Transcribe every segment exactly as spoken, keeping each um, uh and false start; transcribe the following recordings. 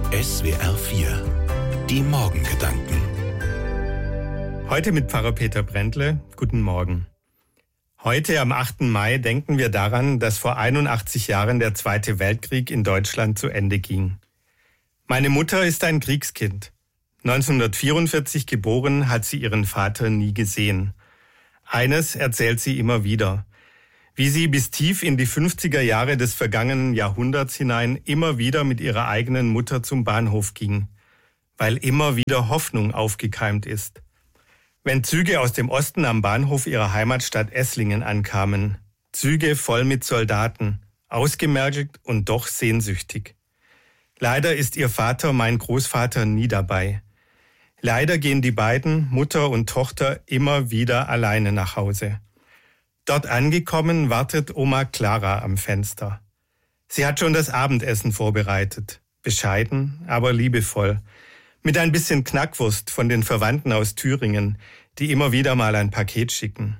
S W R vier. Die Morgengedanken. Heute mit Pfarrer Peter Brändle. Guten Morgen. Heute am achten Mai denken wir daran, dass vor einundachtzig Jahren der Zweite Weltkrieg in Deutschland zu Ende ging. Meine Mutter ist ein Kriegskind. neunzehnhundertvierundvierzig geboren, hat sie ihren Vater nie gesehen. Eines erzählt sie immer wieder: Wie sie bis tief in die fünfziger Jahre des vergangenen Jahrhunderts hinein immer wieder mit ihrer eigenen Mutter zum Bahnhof ging, weil immer wieder Hoffnung aufgekeimt ist. Wenn Züge aus dem Osten am Bahnhof ihrer Heimatstadt Esslingen ankamen, Züge voll mit Soldaten, ausgemergelt und doch sehnsüchtig. Leider ist ihr Vater, mein Großvater, nie dabei. Leider gehen die beiden, Mutter und Tochter, immer wieder alleine nach Hause. Dort angekommen wartet Oma Clara am Fenster. Sie hat schon das Abendessen vorbereitet, bescheiden, aber liebevoll, mit ein bisschen Knackwurst von den Verwandten aus Thüringen, die immer wieder mal ein Paket schicken.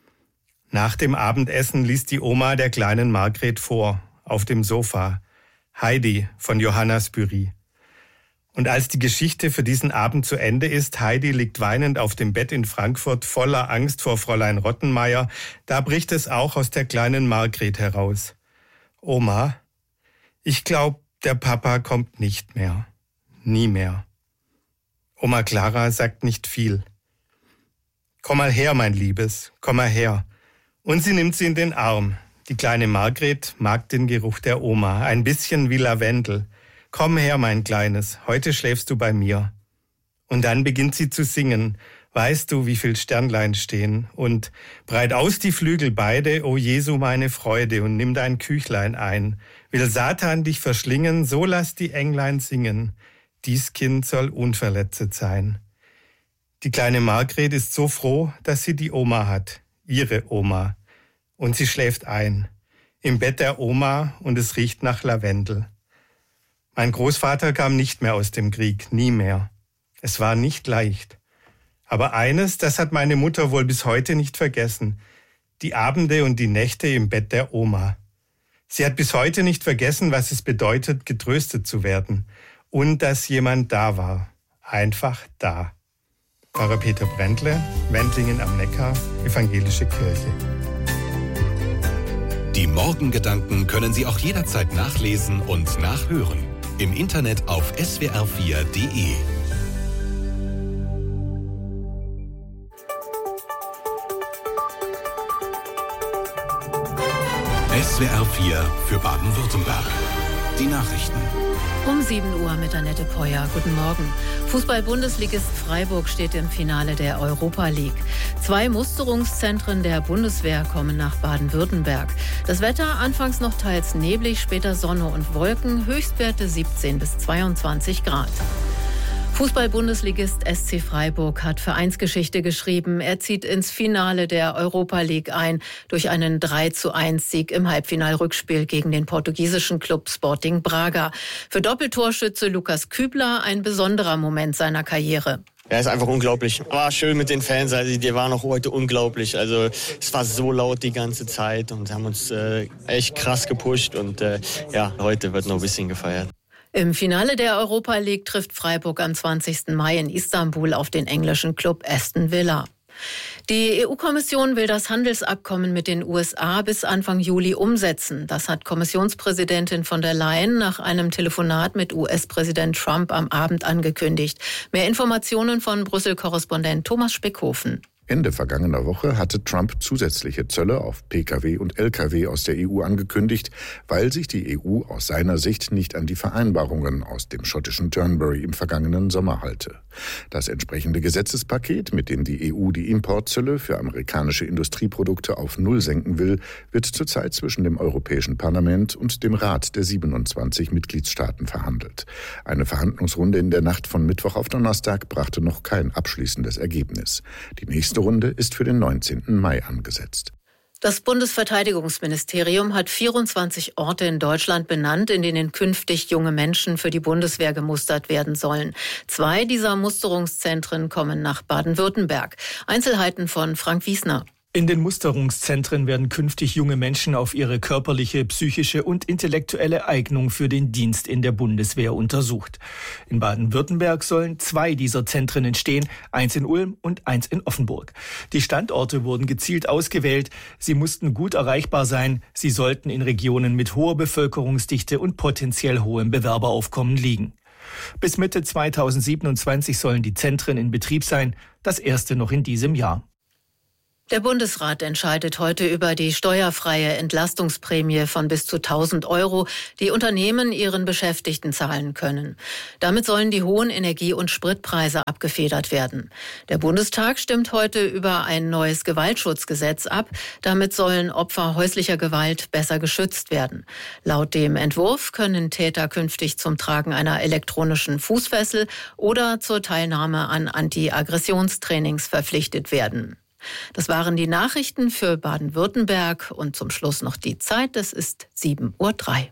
Nach dem Abendessen liest die Oma der kleinen Margret vor, auf dem Sofa, Heidi von Johanna Spyri. Und als die Geschichte für diesen Abend zu Ende ist, Heidi liegt weinend auf dem Bett in Frankfurt voller Angst vor Fräulein Rottenmeier, da bricht es auch aus der kleinen Margret heraus: Oma, ich glaube, der Papa kommt nicht mehr. Nie mehr. Oma Clara sagt nicht viel. Komm mal her, mein Liebes, komm mal her. Und sie nimmt sie in den Arm. Die kleine Margret mag den Geruch der Oma, ein bisschen wie Lavendel. Komm her, mein Kleines, heute schläfst du bei mir. Und dann beginnt sie zu singen. Weißt du, wie viel Sternlein stehen? Und breit aus die Flügel beide, o Jesu, meine Freude, und nimm dein Küchlein ein. Will Satan dich verschlingen, so lass die Englein singen. Dies Kind soll unverletzet sein. Die kleine Margret ist so froh, dass sie die Oma hat, ihre Oma. Und sie schläft ein, im Bett der Oma, und es riecht nach Lavendel. Mein Großvater kam nicht mehr aus dem Krieg, nie mehr. Es war nicht leicht. Aber eines, das hat meine Mutter wohl bis heute nicht vergessen: die Abende und die Nächte im Bett der Oma. Sie hat bis heute nicht vergessen, was es bedeutet, getröstet zu werden. Und dass jemand da war. Einfach da. Pfarrer Peter Brändle, Wendlingen am Neckar, Evangelische Kirche. Die Morgengedanken können Sie auch jederzeit nachlesen und nachhören. Im Internet auf S W R vier Punkt de. S W R vier für Baden-Württemberg. Die Nachrichten. Um sieben Uhr mit Annette Peuer. Guten Morgen. Fußball-Bundesligist Freiburg steht im Finale der Europa League. Zwei Musterungszentren der Bundeswehr kommen nach Baden-Württemberg. Das Wetter anfangs noch teils neblig, später Sonne und Wolken, Höchstwerte siebzehn bis zweiundzwanzig Grad. Fußball-Bundesligist S C Freiburg hat Vereinsgeschichte geschrieben. Er zieht ins Finale der Europa League ein durch einen drei zu eins Sieg im Halbfinalrückspiel gegen den portugiesischen Club Sporting Braga. Für Doppeltorschütze Lukas Kübler ein besonderer Moment seiner Karriere. Ja, ist einfach unglaublich. War schön mit den Fans, also die waren auch heute unglaublich. Also es war so laut die ganze Zeit und haben uns äh, echt krass gepusht und äh, ja, heute wird noch ein bisschen gefeiert. Im Finale der Europa League trifft Freiburg am zwanzigsten Mai in Istanbul auf den englischen Club Aston Villa. Die E U-Kommission will das Handelsabkommen mit den U S A bis Anfang Juli umsetzen. Das hat Kommissionspräsidentin von der Leyen nach einem Telefonat mit U S-Präsident Trump am Abend angekündigt. Mehr Informationen von Brüssel-Korrespondent Thomas Speckhofen. Ende vergangener Woche hatte Trump zusätzliche Zölle auf Pkw und Lkw aus der E U angekündigt, weil sich die E U aus seiner Sicht nicht an die Vereinbarungen aus dem schottischen Turnberry im vergangenen Sommer halte. Das entsprechende Gesetzespaket, mit dem die E U die Importzölle für amerikanische Industrieprodukte auf Null senken will, wird zurzeit zwischen dem Europäischen Parlament und dem Rat der siebenundzwanzig Mitgliedstaaten verhandelt. Eine Verhandlungsrunde in der Nacht von Mittwoch auf Donnerstag brachte noch kein abschließendes Ergebnis. Die nächste Runde ist für den neunzehnten Mai angesetzt. Das Bundesverteidigungsministerium hat vierundzwanzig Orte in Deutschland benannt, in denen künftig junge Menschen für die Bundeswehr gemustert werden sollen. Zwei dieser Musterungszentren kommen nach Baden-Württemberg. Einzelheiten von Frank Wiesner. In den Musterungszentren werden künftig junge Menschen auf ihre körperliche, psychische und intellektuelle Eignung für den Dienst in der Bundeswehr untersucht. In Baden-Württemberg sollen zwei dieser Zentren entstehen, eins in Ulm und eins in Offenburg. Die Standorte wurden gezielt ausgewählt. Sie mussten gut erreichbar sein. Sie sollten in Regionen mit hoher Bevölkerungsdichte und potenziell hohem Bewerberaufkommen liegen. Bis Mitte zweitausendsiebenundzwanzig sollen die Zentren in Betrieb sein, das erste noch in diesem Jahr. Der Bundesrat entscheidet heute über die steuerfreie Entlastungsprämie von bis zu tausend Euro, die Unternehmen ihren Beschäftigten zahlen können. Damit sollen die hohen Energie- und Spritpreise abgefedert werden. Der Bundestag stimmt heute über ein neues Gewaltschutzgesetz ab. Damit sollen Opfer häuslicher Gewalt besser geschützt werden. Laut dem Entwurf können Täter künftig zum Tragen einer elektronischen Fußfessel oder zur Teilnahme an Anti-Aggressionstrainings verpflichtet werden. Das waren die Nachrichten für Baden-Württemberg und zum Schluss noch die Zeit. Es ist sieben Uhr drei.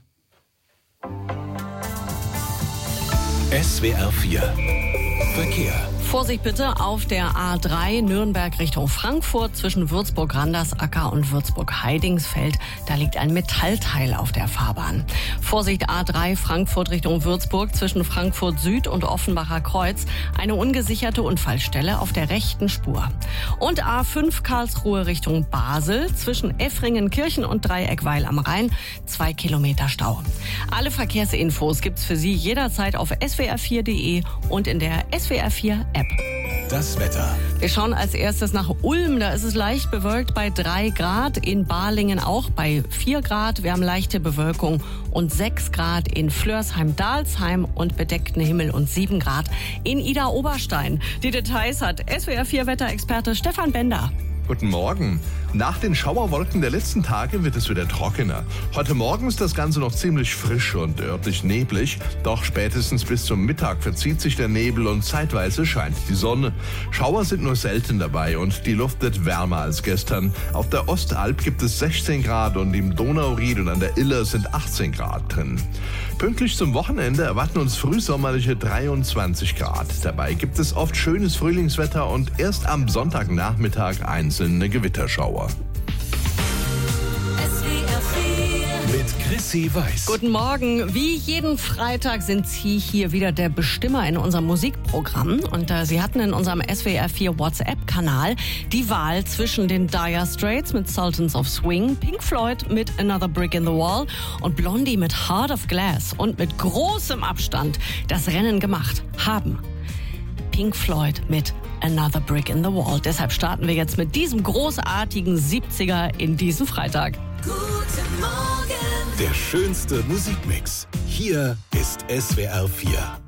S W R vier Verkehr. Vorsicht bitte auf der A drei Nürnberg Richtung Frankfurt zwischen Würzburg-Randersacker und Würzburg-Heidingsfeld. Da liegt ein Metallteil auf der Fahrbahn. Vorsicht A drei Frankfurt Richtung Würzburg zwischen Frankfurt Süd und Offenbacher Kreuz. Eine ungesicherte Unfallstelle auf der rechten Spur. Und A fünf Karlsruhe Richtung Basel zwischen Effringen-Kirchen und Dreieckweil am Rhein. Zwei Kilometer Stau. Alle Verkehrsinfos gibt's für Sie jederzeit auf S W R vier Punkt de und in der S W R vier App. Das Wetter. Wir schauen als erstes nach Ulm. Da ist es leicht bewölkt bei drei Grad. In Balingen auch bei vier Grad. Wir haben leichte Bewölkung und sechs Grad in Flörsheim-Dalsheim und bedeckten Himmel und sieben Grad in Idar-Oberstein. Die Details hat S W R vier Wetterexperte Stefan Bender. Guten Morgen. Nach den Schauerwolken der letzten Tage wird es wieder trockener. Heute Morgen ist das Ganze noch ziemlich frisch und örtlich neblig. Doch spätestens bis zum Mittag verzieht sich der Nebel und zeitweise scheint die Sonne. Schauer sind nur selten dabei und die Luft wird wärmer als gestern. Auf der Ostalb gibt es sechzehn Grad und im Donauried und an der Iller sind achtzehn Grad drin. Pünktlich zum Wochenende erwarten uns frühsommerliche dreiundzwanzig Grad. Dabei gibt es oft schönes Frühlingswetter und erst am Sonntagnachmittag einzelne Gewitterschauer. Mit Chrissy Weiß. Guten Morgen. Wie jeden Freitag sind Sie hier wieder der Bestimmer in unserem Musikprogramm. Und äh, Sie hatten in unserem S W R vier WhatsApp-Kanal die Wahl zwischen den Dire Straits mit Sultans of Swing, Pink Floyd mit Another Brick in the Wall und Blondie mit Heart of Glass. Und mit großem Abstand das Rennen gemacht haben Pink Floyd mit Another Brick in the Wall. Deshalb starten wir jetzt mit diesem großartigen siebziger in diesen Freitag. Guten Morgen. Der schönste Musikmix. Hier ist S W R vier.